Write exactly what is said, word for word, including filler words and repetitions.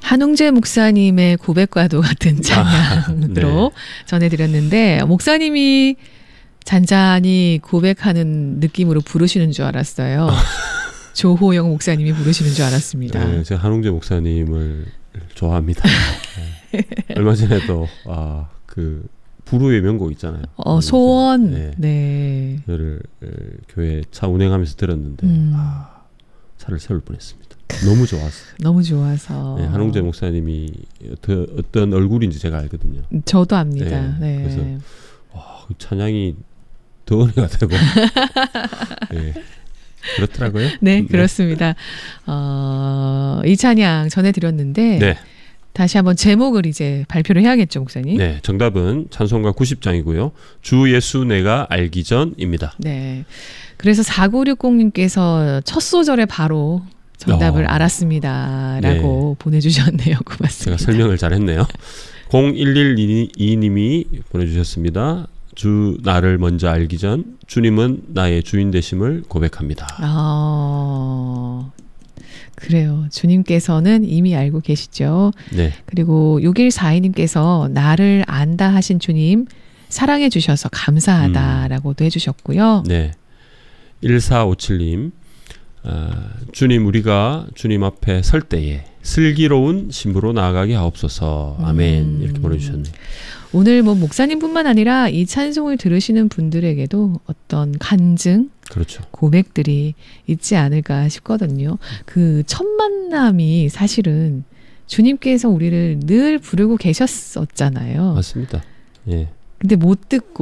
한웅재 목사님의 고백과도 같은 찬양으로 아, 네. 전해드렸는데 목사님이 잔잔히 고백하는 느낌으로 부르시는 줄 알았어요. 조호영 목사님이 부르시는 줄 알았습니다. 네, 제가 한웅재 목사님을 좋아합니다. 네. 얼마 전에도 아, 그 부르의 명곡 있잖아요. 어, 소원. 네. 네. 그를 교회 차 운행하면서 들었는데 음. 아, 차를 세울 뻔했습니다. 너무 좋았어요. 너무 좋아서. 네, 한웅재 목사님이 어떤, 어떤 얼굴인지 제가 알거든요. 저도 압니다. 네, 네. 그래서 와, 그 찬양이 더 은혜가 되고 네, 그렇더라고요. 네, 그렇습니다. 어, 이 찬양 전해드렸는데 네. 다시 한번 제목을 이제 발표를 해야겠죠, 목사님? 네, 정답은 찬송가 구십 장이고요. 주 예수 내가 알기 전입니다. 네. 그래서 사구육공님께서 첫 소절에 바로 정답을 어. 알았습니다라고 네. 보내주셨네요. 고맙습니다. 제가 설명을 잘했네요. 공일일이 님이 보내주셨습니다. 주 나를 먼저 알기 전 주님은 나의 주인 되심을 고백합니다. 아, 그래요. 주님께서는 이미 알고 계시죠. 네, 그리고 육일사이님께서 나를 안다 하신 주님 사랑해 주셔서 감사하다라고도 해주셨고요. 네. 일사오칠님 아, 주님 우리가 주님 앞에 설 때에 슬기로운 신부로 나아가게 하옵소서. 아멘. 음. 이렇게 보내주셨네요. 오늘 뭐 목사님뿐만 아니라 이 찬송을 들으시는 분들에게도 어떤 간증, 그렇죠. 고백들이 있지 않을까 싶거든요. 그 첫 만남이 사실은 주님께서 우리를 늘 부르고 계셨었잖아요. 맞습니다. 예. 근데 못 듣고